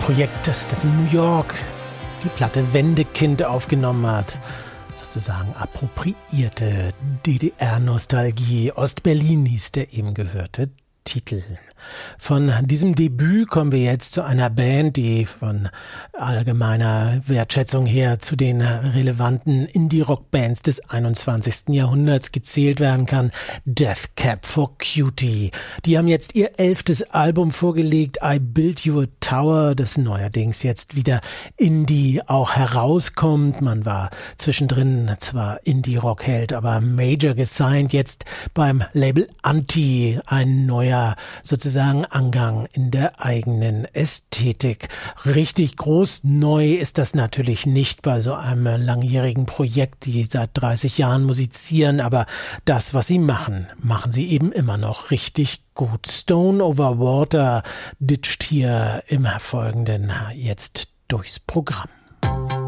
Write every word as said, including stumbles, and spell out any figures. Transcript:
Projekt, das in New York die Platte Wendekind aufgenommen hat. Sozusagen appropriierte D D R-Nostalgie. Ostberlin hieß der eben gehörte Titel. Von diesem Debüt kommen wir jetzt zu einer Band, die von allgemeiner Wertschätzung her zu den relevanten Indie-Rock-Bands des einundzwanzigsten Jahrhunderts gezählt werden kann. Death Cab for Cutie. Die haben jetzt ihr elftes Album vorgelegt, I Built You a Tower, das neuerdings jetzt wieder Indie auch herauskommt. Man war zwischendrin zwar Indie-Rock-Held, aber Major gesigned, jetzt beim Label Anti, ein neuer sozusagen Angang in der eigenen Ästhetik. Richtig groß neu ist das natürlich nicht bei so einem langjährigen Projekt, die seit dreißig Jahren musizieren, aber das, was sie machen, machen sie eben immer noch richtig gut. Stone Over Water ditcht hier im Folgenden jetzt durchs Programm.